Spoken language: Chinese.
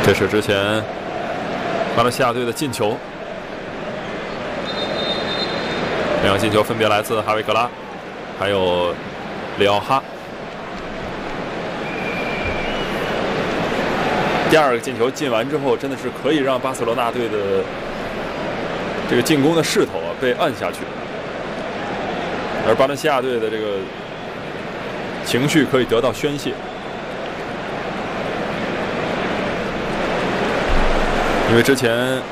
这是之前巴伦西亚队的进球，两个进球分别来自哈维格拉，还有里奥哈。第二个进球进完之后，真的是可以让巴塞罗那队的这个进攻的势头被按下去，而巴伦西亚队的这个情绪可以得到宣泄。因为之前